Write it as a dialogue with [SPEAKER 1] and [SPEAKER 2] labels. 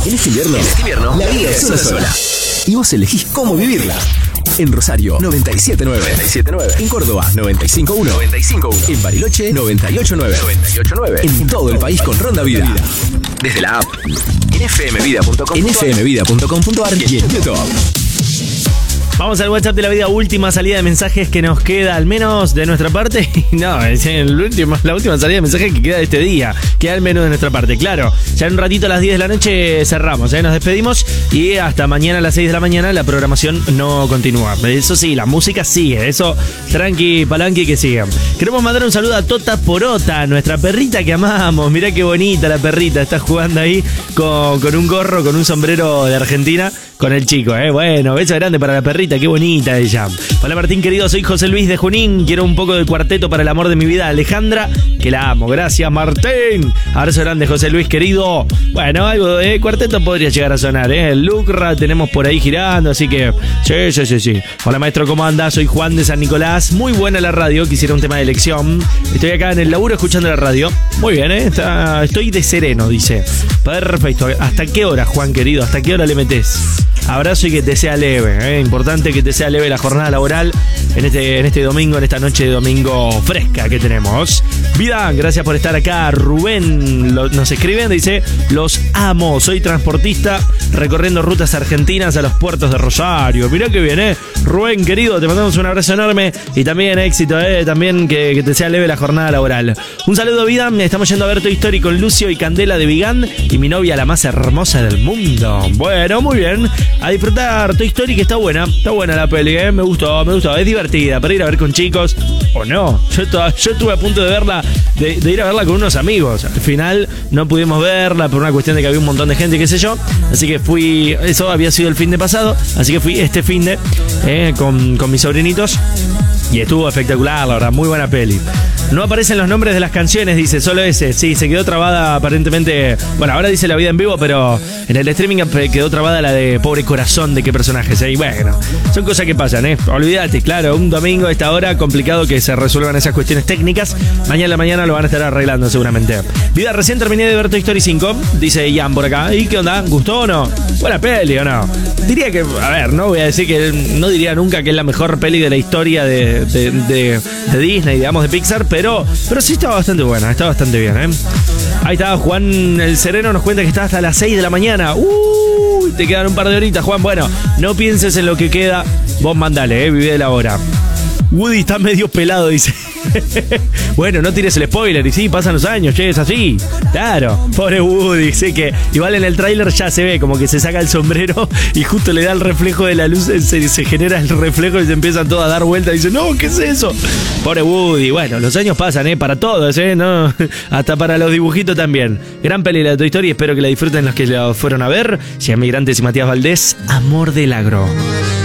[SPEAKER 1] En este invierno, la vida es una sola. Y vos elegís cómo vivirla. En Rosario, 97.9. En Córdoba, 95.1. En Bariloche, 98.9. En todo el país con Ronda Vida. Desde la app, en fmvida.com.ar y en YouTube.
[SPEAKER 2] Vamos al WhatsApp de la vida, última salida de mensajes que nos queda, al menos de nuestra parte. No, es la última salida de mensajes que queda de este día. Queda al menos de nuestra parte, claro. Ya en un ratito a las 10 de la noche cerramos, nos despedimos y hasta mañana a las 6 de la mañana la programación no continúa. Eso sí, la música sigue, eso tranqui, palanqui que siga. Queremos mandar un saludo a Tota Porota, nuestra perrita que amamos. Mirá qué bonita la perrita, está jugando ahí con un gorro, con un sombrero de Argentina, con el chico, Bueno, beso grande para la perrita. Qué bonita ella. Hola Martín querido, soy José Luis de Junín. Quiero un poco del cuarteto para el amor de mi vida, Alejandra, que la amo. Gracias Martín. Abrazo grande José Luis querido. Bueno, algo de cuarteto podría llegar a sonar, El Lucra tenemos por ahí girando, así que sí. Hola maestro, ¿cómo anda? Soy Juan de San Nicolás. Muy buena la radio, quisiera un tema de elección. Estoy acá en el laburo escuchando la radio. Muy bien, estoy de sereno, dice. Perfecto. ¿Hasta qué hora, Juan querido? ¿Hasta qué hora le metés? Abrazo y que te sea leve, Importante que te sea leve la jornada laboral en este domingo, en esta noche de domingo fresca que tenemos. Vida, gracias por estar acá. Rubén nos escriben, dice: los amo, soy transportista recorriendo rutas argentinas a los puertos de Rosario. Mirá que bien, Rubén querido, te mandamos un abrazo enorme y también éxito, también que te sea leve la jornada laboral. Un saludo, Vida, estamos yendo a ver Toy Story con Lucio y Candela de Vigán y mi novia, la más hermosa del mundo. Bueno, muy bien. A disfrutar Toy Story, que está buena la peli, me gustó, es divertida para ir a ver con chicos o no. Yo estuve a punto de verla, de ir a verla con unos amigos. Al final no pudimos verla por una cuestión de que había un montón de gente, qué sé yo, así que fui, eso había sido el fin de pasado, así que fui este fin de con mis sobrinitos y estuvo espectacular, la verdad, muy buena peli. No aparecen los nombres de las canciones, dice, solo ese. Sí, se quedó trabada aparentemente. Bueno, ahora dice La Vida en Vivo, pero en el streaming quedó trabada la de Pobre Corazón, de qué personajes. Y bueno, son cosas que pasan, Olvídate, claro, un domingo a esta hora, complicado que se resuelvan esas cuestiones técnicas. Mañana a la mañana lo van a estar arreglando seguramente. Vida, recién terminé de ver Toy Story 5, dice Ian por acá. ¿Y qué onda? ¿Gustó o no? Buena peli o no. Diría que, a ver, no voy a decir que, no diría nunca que es la mejor peli de la historia de Disney, digamos, de Pixar, pero sí está bastante buena, está bastante bien, Ahí está Juan el Sereno, nos cuenta que está hasta las 6 de la mañana. Te quedan un par de horitas, Juan. Bueno, no pienses en lo que queda, vos mandale, viví de la hora. Woody está medio pelado, dice. Bueno, no tires el spoiler. Y sí, pasan los años, es así. Claro, pobre Woody. Sé que igual en el tráiler ya se ve como que se saca el sombrero y justo le da el reflejo de la luz, se genera el reflejo y se empiezan todos a dar vueltas y dicen, no, ¿qué es eso? Pobre Woody. Bueno, los años pasan, para todos, ¿no? Hasta para los dibujitos también. Gran película de Toy Story, espero que la disfruten los que la fueron a ver. Cian Migrantes y Matías Valdés, Amor del Agro.